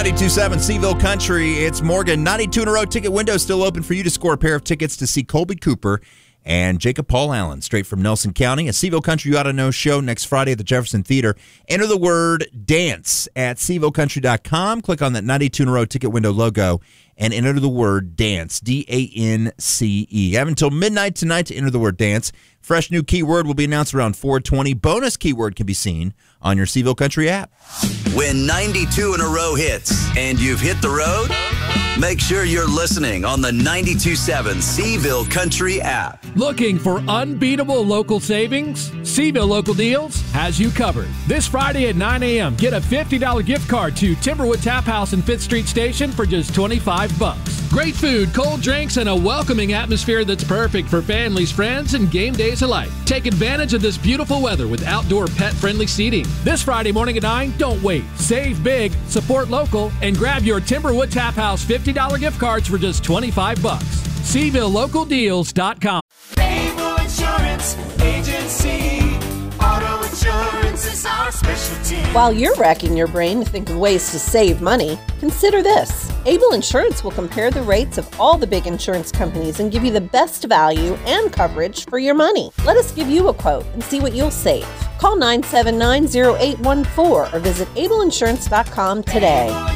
92.7 Seville Country. It's Morgan. 92 in a row ticket window still open for you to score a pair of tickets to see Colby Cooper and Jacob Paul Allen, straight from Nelson County. A Seville Country You Ought to Know show next Friday at the Jefferson Theater. Enter the word dance at SevilleCountry.com. Click on that 92 in a row ticket window logo and enter the word dance, D-A-N-C-E. You have until midnight tonight to enter the word dance. Fresh new keyword will be announced around 4:20. Bonus keyword can be seen on your Seville Country app. When 92 in a row hits and you've hit the road, make sure you're listening on the 92.7 Seville Country app. Looking for unbeatable local savings? Seville Local Deals has you covered. This Friday at 9 a.m., get a $50 gift card to Timberwood Tap House and 5th Street Station for just $25. Great food, cold drinks, and a welcoming atmosphere that's perfect for families, friends, and game days alike. Take advantage of this beautiful weather with outdoor pet-friendly seating. This Friday morning at 9, don't wait. Save big, support local, and grab your Timberwood Tap House $50 gift cards for just $25. SevilleLocalDeals.com. Able Insurance Agency. Auto insurance is our specialty. While you're racking your brain to think of ways to save money, consider this. Able Insurance will compare the rates of all the big insurance companies and give you the best value and coverage for your money. Let us give you a quote and see what you'll save. Call 979-0814 or visit ableinsurance.com today.